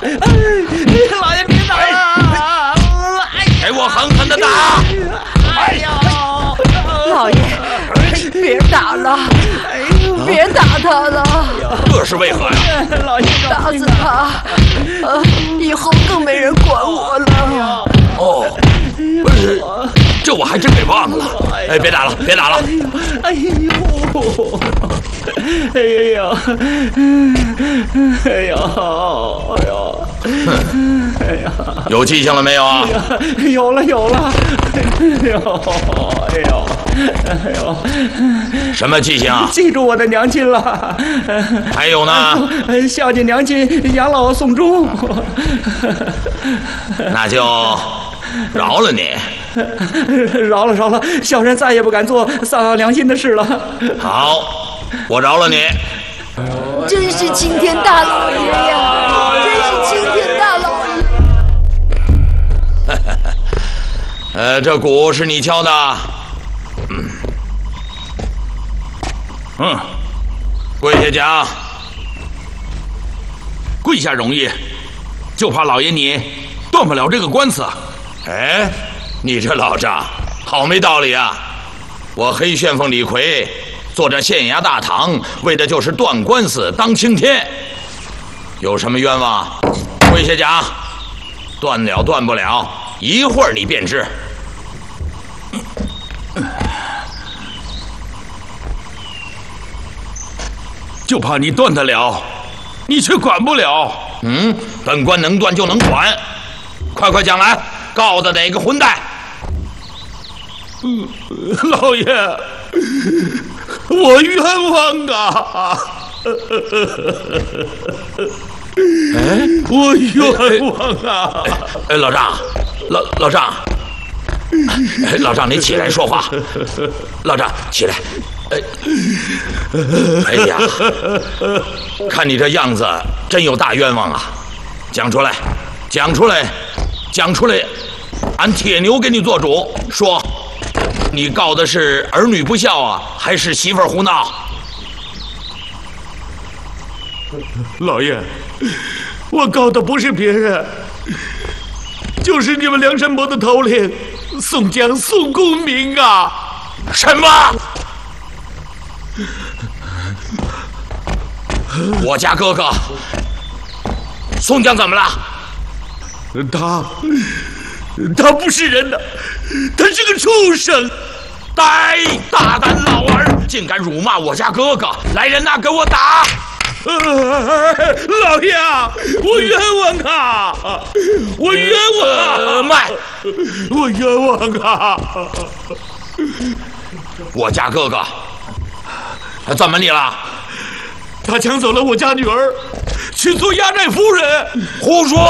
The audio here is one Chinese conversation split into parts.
老爷别打了！ 给我狠狠的打！ 哎呦， 老爷，别打了，别打他了。 这是为何呀？ 老爷打死他，以后更没人管我了。 哦，这我还真给忘了。哎，别打了，别打了！ 哎呦，哎呦，哎呦，哎呦，哎呀， 有记性了没有啊？ 有了，有了，哎呦，哎呦，哎呦， 什么记性啊？ 记住我的娘亲了。 还有呢？ 孝敬娘亲，养老送终。 那就饶了你。 饶了，饶了，小人再也不敢做丧了良心的事了。 好，我饶了你。 真是青天大老爷呀！真是青天大老爷。 这鼓是你敲的。跪下讲。跪下容易，就怕老爷你断不了这个官司。哎，你这老丈好没道理啊！我黑旋风李逵坐着县衙大堂，为的就是断官司当青天。有什么冤枉？跪下讲。断了断不了，一会儿你便知。就怕你断得了，你却管不了。本官能断就能管，快快讲来，告的哪个混蛋？老爷，我冤枉啊！哎，我冤枉啊！老丈，老丈，老丈，你起来说话。老丈，起来。哎呀，看你这样子，真有大冤枉啊！讲出来，讲出来，讲出来！俺铁牛给你做主，说，你告的是儿女不孝啊，还是媳妇儿胡闹？ 老爷，我告的不是别人，就是你们梁山伯的头领宋江、宋公明啊！ 什么？我家哥哥宋江怎么了？ 他不是人的，他是个畜生！ 呆，大胆老儿，竟敢辱骂我家哥哥！来人呐，给我打！ 老爷啊，我冤枉啊！我冤枉啊！ 卖！ 我冤枉啊！ 我家哥哥怎么你了？ 他抢走了我家女儿，去做压寨夫人。 胡说！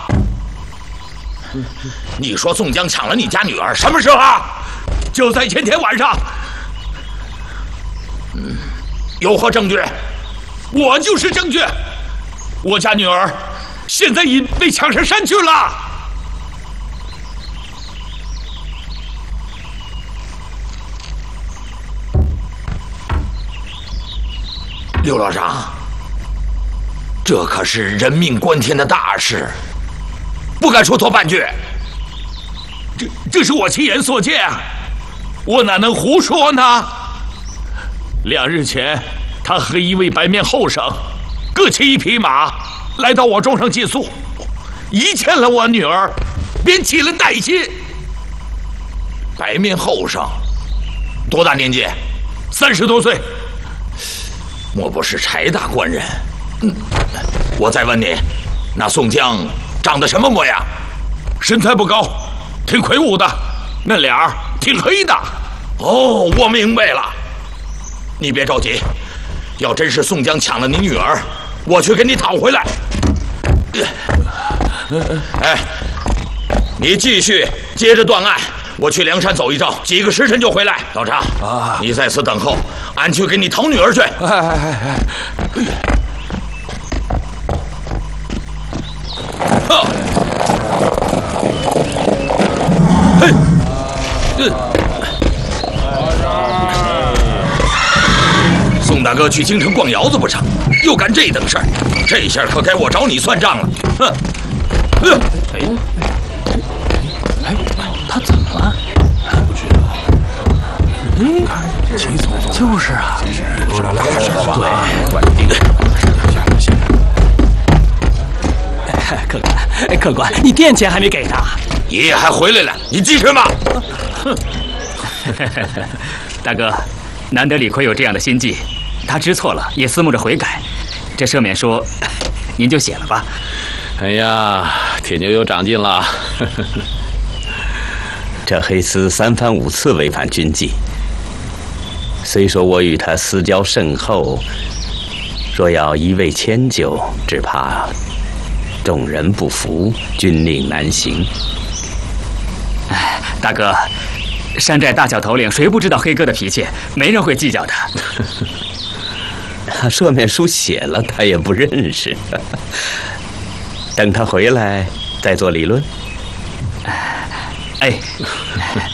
你说宋江抢了你家女儿，什么时候？ 就在前天晚上。 有何证据？ 我就是证据。我家女儿现在已被抢上山去了。 刘老丈，这可是人命关天的大事，不敢说错半句。 这是我亲眼所见啊，我哪能胡说呢？2日前，他和一位白面后生各骑一匹马来到我庄上借宿，一见了我女儿，便起了歹心。 白面后生多大年纪 ？30多岁。 莫不是柴大官人？我再问你，那宋江长得什么模样？ 身材不高，挺魁梧的，那脸儿挺黑的。 哦，我明白了。你别着急，要真是宋江抢了你女儿，我去给你讨回来。哎，你继续接着断案，我去梁山走一遭，几个时辰就回来。老丈啊，你在此等候，俺去给你讨女儿去。宋大哥去京城逛窑子不成？ 又干这等事儿，这下可该我找你算账了。哼！ 他怎么了？不知道。就是啊。 对。客官，你店钱还没给呢。 爷爷还回来了，你继续骂。 大哥，难得李逵有这样的心计，他知错了也思慕着悔改。这赦免书，您就写了吧。 哎呀，铁牛有长进了。这黑厮3番5次违反军纪，虽说我与他私交甚厚，若要一味迁就，只怕众人不服，军令难行。 哎，大哥，山寨大小头领谁不知道黑哥的脾气？没人会计较的。 赦免书写了，他也不认识。等他回来再做理论。 哎，